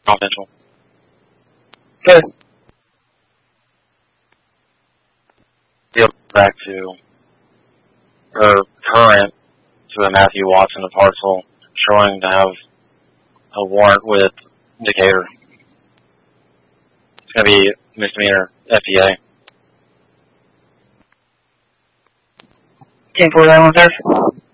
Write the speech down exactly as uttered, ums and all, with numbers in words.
confidential. Good. Deal back to, or current to a Matthew Watson of Hartsville, showing to have a warrant with Decatur. It's going to be misdemeanor F D A. ten four that one, sir.